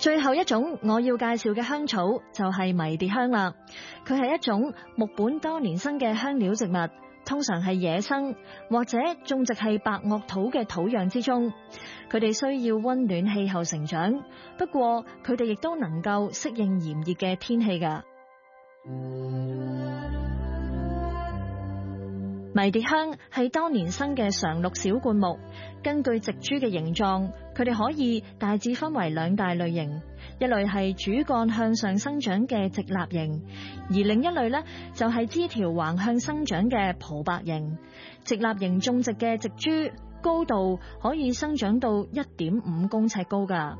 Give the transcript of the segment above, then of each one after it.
最後一種我要介紹嘅香草就係迷迭香啦。佢係一種木本多年生嘅香料植物，通常係野生或者種植係白堊土嘅土壤之中。佢哋需要溫暖氣候成長，不過佢哋亦都能夠適應炎熱嘅天氣㗎。迷迭香係多年生嘅常綠小灌木，根據植株嘅形狀，佢哋可以大致分為兩大類型，一類係主幹向上生長嘅直立型，而另一類呢就係枝條橫向生長嘅蒲白型。直立型種植嘅植株高度可以生長到1.5公尺高㗎。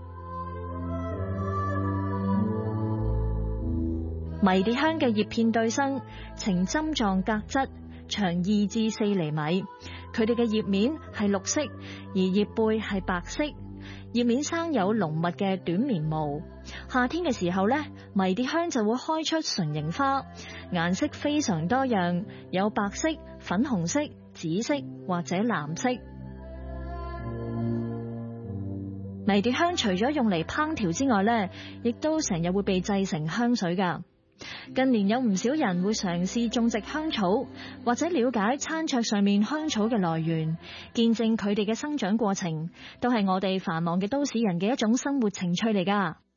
迷迭香嘅葉片對生，呈針狀格質，長2至4厘米。佢哋嘅葉面係綠色，而葉背係白色。葉面生有濃密嘅短綿毛。夏天嘅時候呢，迷迭香就會開出純型花，顏色非常多樣，有白色、粉紅色、紫色或者藍色。迷迭香除咗用嚟烹調之外呢，亦都成日會被製成香水㗎。近年有唔少人會嘗試種植香草，或者了解餐桌上面香草嘅來源，見證佢哋嘅生長過程，都係我哋繁忙嘅都市人嘅一種生活情趣嚟㗎。